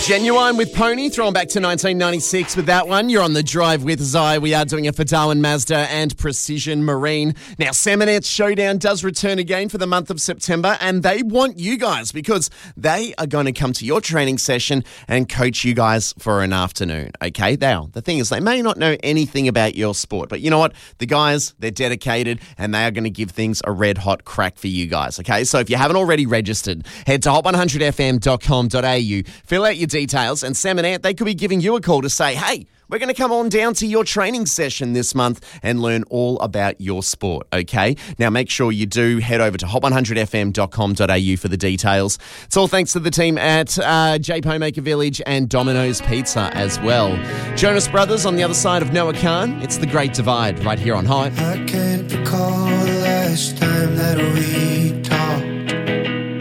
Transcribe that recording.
Genuine with Pony, throwing back to 1996 with that one. You're on the drive with Zai. We are doing it for Darwin Mazda and Precision Marine. Now, Sam and Ed's Showdown does return again for the month of September, and they want you guys because they are going to come to your training session and coach you guys for an afternoon, okay? Now, the thing is, they may not know anything about your sport, but you know what? The guys, they're dedicated, and they are going to give things a red-hot crack for you guys, okay? So if you haven't already registered, head to hot100fm.com.au, fill out your details, and Sam and Ant, they could be giving you a call to say, hey, we're going to come on down to your training session this month and learn all about your sport, okay? Now, make sure you do head over to hot100fm.com.au for the details. It's all thanks to the team at J. Homemaker Village and Domino's Pizza as well. Jonas Brothers on the other side of Noah Khan. It's The Great Divide right here on Hot. I can't recall the last time that we talked.